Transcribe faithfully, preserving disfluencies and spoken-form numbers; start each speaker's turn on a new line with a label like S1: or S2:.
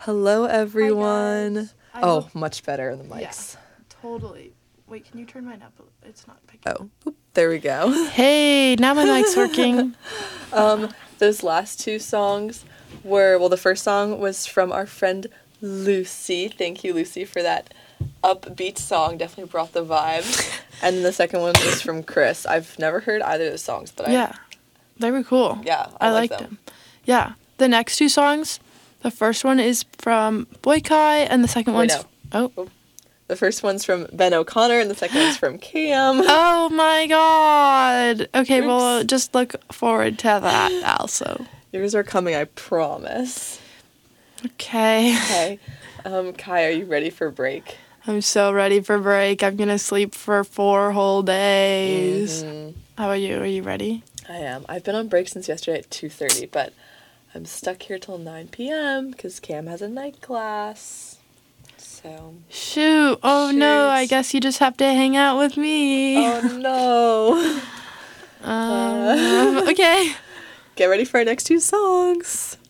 S1: Hello, everyone.
S2: guys. I
S1: Oh,
S2: hope-
S1: much better in the mics.
S2: Yeah, totally. Wait, can you turn mine up? It's not picking up.
S1: Oh, oop, there we go.
S2: Hey, now my mic's working.
S1: Um, those last two songs were, well, the first song was from our friend Lucy. Thank you, Lucy, for that upbeat song. Definitely brought the vibe. And then the second one was from Chris. I've never heard either of those songs, but
S2: Yeah, they were cool.
S1: I, yeah, I,
S2: I
S1: like
S2: liked
S1: them.
S2: them. Yeah, the next two songs, the first one is from Boy Kai, and the second
S1: Wait,
S2: one's...
S1: no.
S2: Oh.
S1: The first one's from Ben O'Connor, and the second one's from Cam.
S2: Oh my god. Okay,
S1: Oops.
S2: well, just look forward to that also.
S1: Yours are coming, I promise.
S2: Okay.
S1: Okay. Um, Kai, are you ready for break?
S2: I'm so ready for break. I'm gonna sleep for four whole days.
S1: Mhm.
S2: How about you? Are you ready?
S1: I am. I've been on break since yesterday at two thirty, but I'm stuck here till nine p.m. because Cam has a night class. So.
S2: Shoot. Oh no, I
S1: Shoots.
S2: guess you just have to hang out with me.
S1: Oh no.
S2: Um, okay.
S1: Get ready for our next two songs.